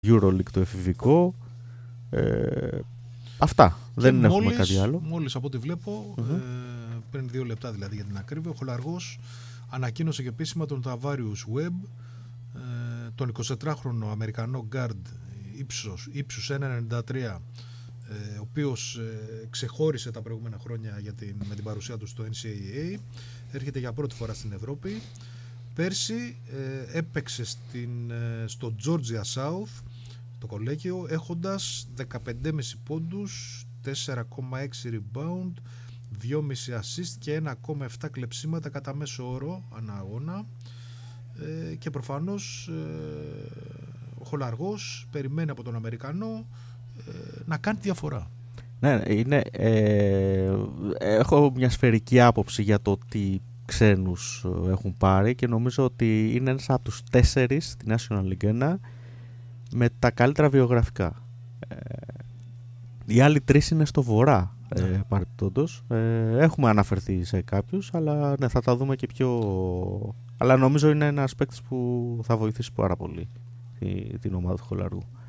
EuroLeague το εφηβικό. Αυτά. Δεν έχουμε κάτι άλλο. Μόλις από ό,τι βλέπω, πριν 2 λεπτά δηλαδή για την ακρίβεια, ο Χολαργός ανακοίνωσε και επίσημα τον Ταβάριους Webb, τον 24χρονο Αμερικανό guard ύψους 1,93, ο οποίος ξεχώρισε τα προηγούμενα χρόνια με την παρουσία του στο NCAA. Έρχεται για πρώτη φορά στην Ευρώπη. Πέρσι έπαιξε στο Georgia South, το κολέγιο, έχοντας 15,5 πόντους, 4,6 rebound, 2,5 assist και 1,7 κλεψίματα κατά μέσο όρο ανά αγώνα. Και προφανώς ο Χολαργός περιμένει από τον Αμερικανό να κάνει διαφορά. Ναι, έχω μια σφαιρική άποψη για το τι ξένους έχουν πάρει και νομίζω ότι είναι ένας από τους 4 στη National League 1 με τα καλύτερα βιογραφικά. Οι άλλοι 3 είναι στο βορρά, παρεπτόντως. Έχουμε αναφερθεί σε κάποιους, αλλά ναι, θα τα δούμε και πιο... Αλλά νομίζω είναι ένας παίκτης που θα βοηθήσει πάρα πολύ την ομάδα του Χολαργού.